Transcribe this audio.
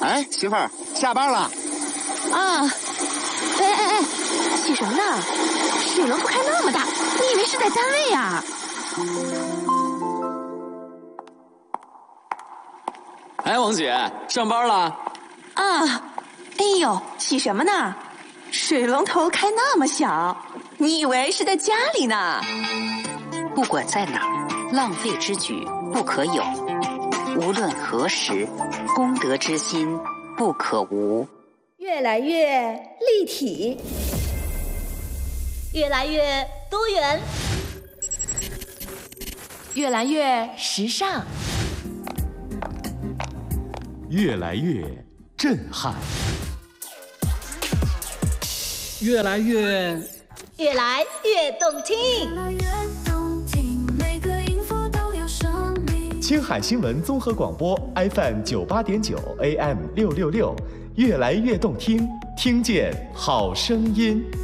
哎，媳妇儿，下班了。 啊！哎，气什么呢？水龙头开那么大，你以为是在单位呀？ 哎，王姐，上班了？ 啊！哎呦，气什么呢？水龙头开那么小，你以为是在家里呢？ 不管在哪儿，浪费之举不可有。无论何时，公德之心不可无。 越来越立体， 越来越多元， 越来越时尚， 越来越震撼， 越来越动听。 青海新闻综合广播 FM 98.9 AM 666，越来越动听，听见好声音。